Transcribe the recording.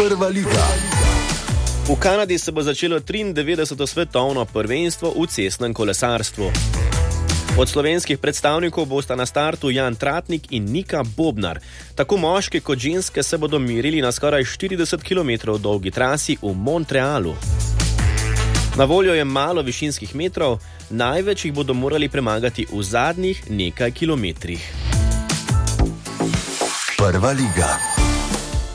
Prva liga. V Kanadi se bo začelo 93. svetovno prvenstvo v cestnem kolesarstvu. Od slovenskih predstavnikov bosta na startu Jan Tratnik in Nika Bobnar. Tako moški kot ženske se bodo merili na skoraj 40 km dolgi trasi v Montrealu. Na voljo je malo višinskih metrov, največ jih bodo morali premagati v zadnjih nekaj kilometrih. Prva liga.